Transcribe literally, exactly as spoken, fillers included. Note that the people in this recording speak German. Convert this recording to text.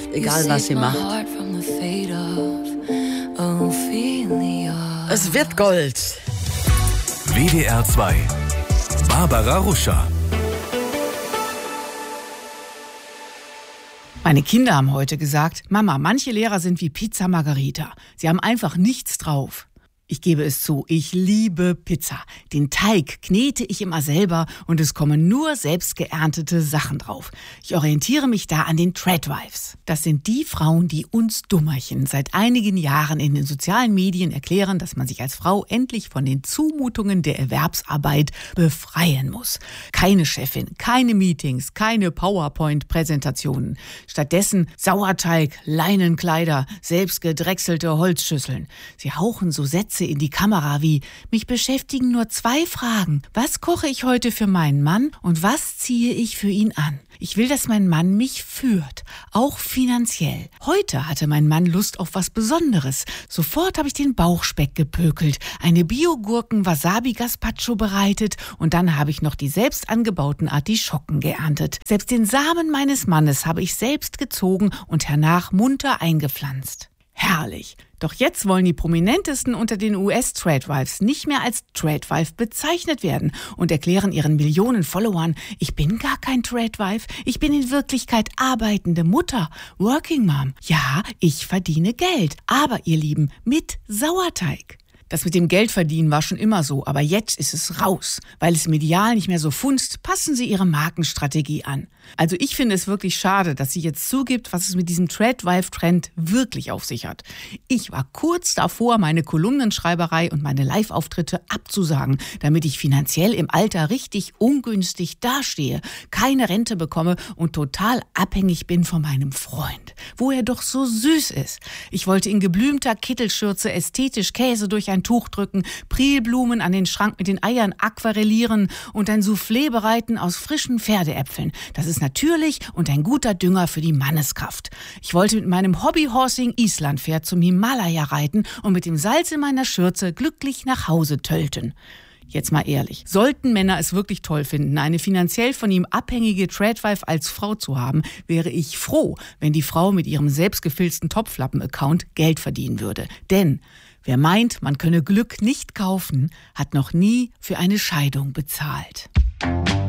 trifft, egal was sie macht. Es wird Gold. W D R zwei. Barbara Ruscher. Meine Kinder haben heute gesagt, Mama, manche Lehrer sind wie Pizza Margherita. Sie haben einfach nichts drauf. Ich gebe es zu, ich liebe Pizza. Den Teig knete ich immer selber und es kommen nur selbst geerntete Sachen drauf. Ich orientiere mich da an den Tradwives. Das sind die Frauen, die uns Dummerchen seit einigen Jahren in den sozialen Medien erklären, dass man sich als Frau endlich von den Zumutungen der Erwerbsarbeit befreien muss. Keine Chefin, keine Meetings, keine PowerPoint-Präsentationen. Stattdessen Sauerteig, Leinenkleider, selbst gedrechselte Holzschüsseln. Sie hauchen so Sätze in die Kamera wie: Mich beschäftigen nur zwei Fragen. Was koche ich heute für meinen Mann und was ziehe ich für ihn an? Ich will, dass mein Mann mich führt, auch finanziell. Heute hatte mein Mann Lust auf was Besonderes. Sofort habe ich den Bauchspeck gepökelt, eine Bio-Gurken-Wasabi-Gazpacho bereitet und dann habe ich noch die selbst angebauten Artischocken geerntet. Selbst den Samen meines Mannes habe ich selbst gezogen und hernach munter eingepflanzt. Herrlich. Doch jetzt wollen die Prominentesten unter den U S-Tradwives nicht mehr als Tradwife bezeichnet werden und erklären ihren Millionen Followern, ich bin gar kein Tradwife, ich bin in Wirklichkeit arbeitende Mutter, Working Mom. Ja, ich verdiene Geld, aber ihr Lieben, mit Sauerteig. Das mit dem Geldverdienen war schon immer so, aber jetzt ist es raus. Weil es medial nicht mehr so funzt, passen sie ihre Markenstrategie an. Also ich finde es wirklich schade, dass sie jetzt zugibt, was es mit diesem Tradwife-Trend wirklich auf sich hat. Ich war kurz davor, meine Kolumnenschreiberei und meine Live-Auftritte abzusagen, damit ich finanziell im Alter richtig ungünstig dastehe, keine Rente bekomme und total abhängig bin von meinem Freund, wo er doch so süß ist. Ich wollte in geblümter Kittelschürze ästhetisch Käse durch ein Tuch drücken, Prilblumen an den Schrank mit den Eiern aquarellieren und ein Soufflé bereiten aus frischen Pferdeäpfeln. Das ist natürlich und ein guter Dünger für die Manneskraft. Ich wollte mit meinem Hobbyhorsing Islandpferd zum Himalaya reiten und mit dem Salz in meiner Schürze glücklich nach Hause tölten. Jetzt mal ehrlich, sollten Männer es wirklich toll finden, eine finanziell von ihm abhängige Tradwife als Frau zu haben, wäre ich froh, wenn die Frau mit ihrem selbstgefilzten Topflappen-Account Geld verdienen würde. Denn wer meint, man könne Glück nicht kaufen, hat noch nie für eine Scheidung bezahlt.